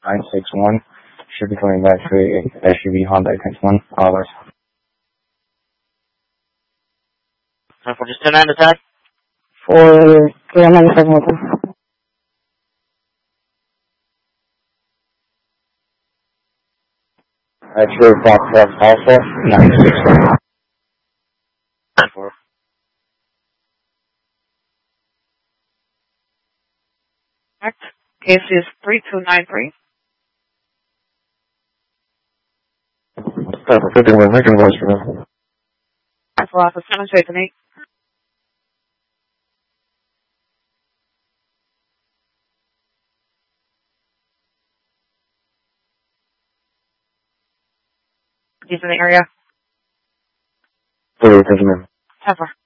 961. Should be coming back to a SUV Honda X1. Hours. For just 10 attack? For Kuya Manifest Motor. True Fox Alpha 961. 4. Next case is 3293. Pepper 51, making voice for them. For office 728. He's in the area. 48, 10 minutes. Pepper.